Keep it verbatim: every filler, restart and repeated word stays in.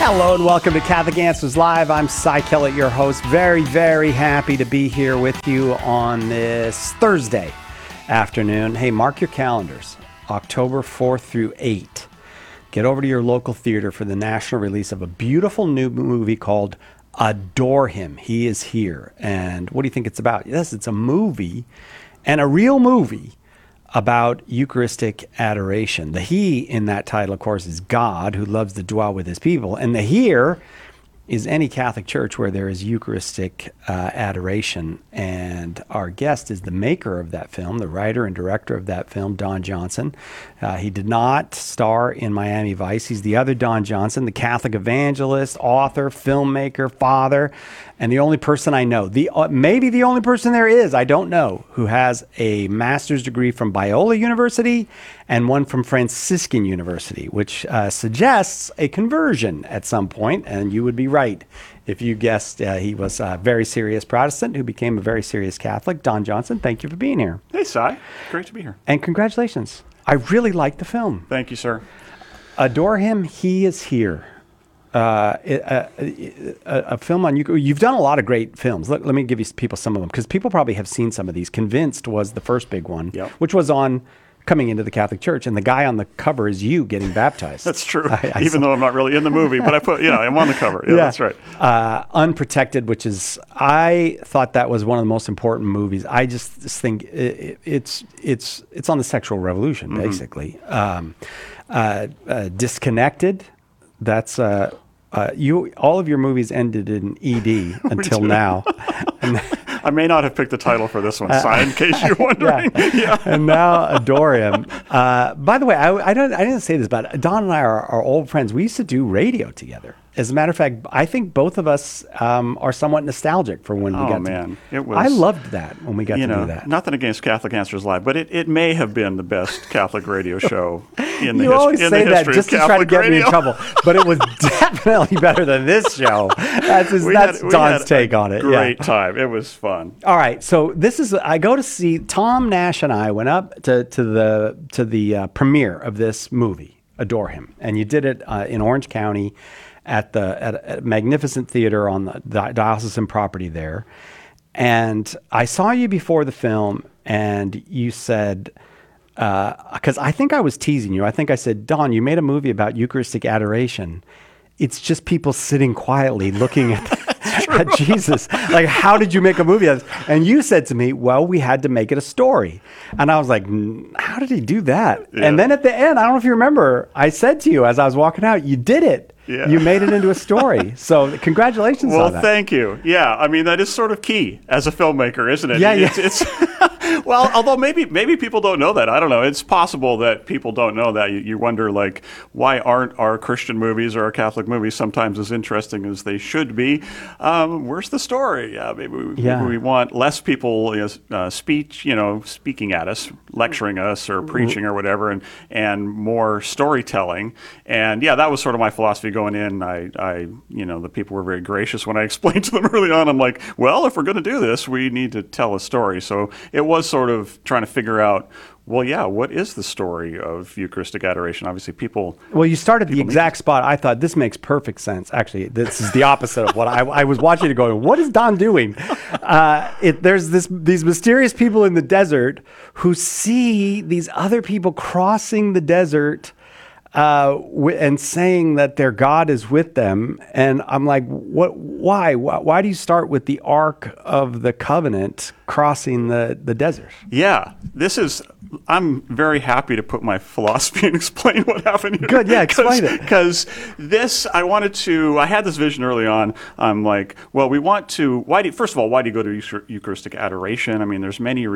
Hello and welcome to Catholic Answers Live. I'm Cy Kellett, your host. Very, very happy to be here with you on this Thursday afternoon. Hey, mark your calendars. October fourth through eighth. Get over to your local theater for the national release of a beautiful new movie called Adore Him. He is here. And what do you think it's about? Yes, it's a movie, and a real movie, about Eucharistic adoration. The he in that title, of course, is God, who loves to dwell with his people. And the here is any Catholic church where there is Eucharistic uh, adoration. And our guest is the maker of that film, the writer and director of that film, Don Johnson. Uh, he did not star in Miami Vice. He's the other Don Johnson, the Catholic evangelist, author, filmmaker, father, and the only person I know, the uh, maybe the only person there is, I don't know, who has a master's degree from Biola University and one from Franciscan University, which uh, suggests a conversion at some point, and you would be right if you guessed uh, he was a very serious Protestant who became a very serious Catholic. Don Johnson, thank you for being here. Hey, Cy. Great to be here. And congratulations. I really like the film. Thank you, sir. Adore Him, He is Here. Uh, a, a, a film on you. You've done a lot of great films. Let, let me give you people some of them, because people probably have seen some of these. Convinced was the first big one, yep. which was on coming into the Catholic Church, and the guy on the cover is you getting baptized. That's true. I, I Even saw, though I'm not really in the movie, but I put, yeah, I'm on the cover. Yeah, yeah. That's right. Uh, Unprotected, which is, I thought that was one of the most important movies. I just think it, it's it's it's on the sexual revolution, mm-hmm. basically. Um, uh, uh, Disconnected. That's. Uh, Uh, you all of your movies ended in E D until now. And, I may not have picked the title for this one, uh, Si, in case you're wondering. yeah. yeah. And now Adore Him. Uh, by the way, I, I don't. I didn't say this, but Don and I are, are old friends. We used to do radio together. As a matter of fact, I think both of us um, are somewhat nostalgic for when we oh, got man. to. It was, I loved that when we got you to know, do that. Nothing against Catholic Answers Live, but it, it may have been the best Catholic radio show in the, you his, always in say the that history just of to try to Catholic get radio. me in trouble, but it was definitely better than this show. That's, his, that's had, Don's take on it. Great yeah. time. It was fun. All right, so this is I go to see Tom Nash and I went up to to the to the uh, premiere of this movie, Adore Him, and you did it uh, in Orange County at the at a magnificent theater on the diocesan property there. And I saw you before the film, and you said, because uh, I think I was teasing you. I think I said, Don, you made a movie about Eucharistic adoration. It's just people sitting quietly looking at, at Jesus. Like, how did you make a movie of this? And you said to me, well, we had to make it a story. And I was like, how did he do that? Yeah. And then at the end, I don't know if you remember, I said to you as I was walking out, you did it. Yeah. You made it into a story. So congratulations well, on that. Well, thank you. Yeah, I mean, that is sort of key as a filmmaker, isn't it? Yeah, yeah. It's, it's well, although maybe maybe people don't know that. I don't know. It's possible that people don't know that. You, you wonder, like, why aren't our Christian movies or our Catholic movies sometimes as interesting as they should be? Um, where's the story? Yeah, maybe we, yeah. maybe we want less people, you know, uh, speech, you know, speaking at us, lecturing us, or preaching or whatever, and and more storytelling. And yeah, that was sort of my philosophy going in. I, I, you know, the people were very gracious when I explained to them early on. I'm like, well, if we're going to do this, we need to tell a story. So it was sort of trying to figure out, well, yeah, what is the story of Eucharistic adoration? Obviously, people... Well, you started the exact spot. I thought, this makes perfect sense. Actually, this is the opposite of what I, I was watching it going, what is Don doing? Uh, it, there's this these mysterious people in the desert who see these other people crossing the desert uh, w- and saying that their God is with them. And I'm like, what? Why? why? Why do you start with the Ark of the Covenant crossing the, the desert? Yeah, this is... I'm very happy to put my philosophy and explain what happened here. Good, yeah, explain it. Because this, I wanted to, I had this vision early on. I'm like, well, we want to, why do, first of all, why do you go to Eucharistic adoration? I mean, there's many